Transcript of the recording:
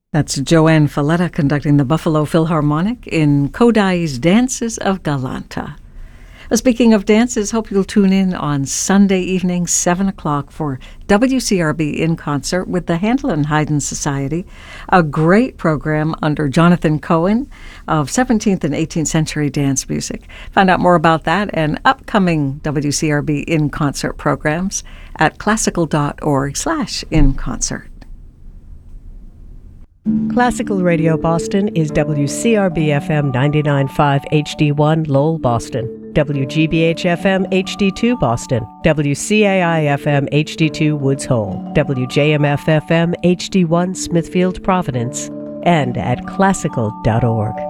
That's Joanne Falletta conducting the Buffalo Philharmonic in Kodai's Dances of Galanta. Speaking of dances, hope you'll tune in on Sunday evening, 7 o'clock, for WCRB in concert with the Handel and Haydn Society, a great program under Jonathan Cohen of 17th and 18th century dance music. Find out more about that and upcoming WCRB in concert programs at classical.org/inconcert. Classical Radio Boston is WCRB-FM 99.5 HD1 Lowell, Boston, WGBH-FM HD2 Boston, WCAI-FM HD2 Woods Hole, WJMF-FM HD1 Smithfield, Providence, and at classical.org.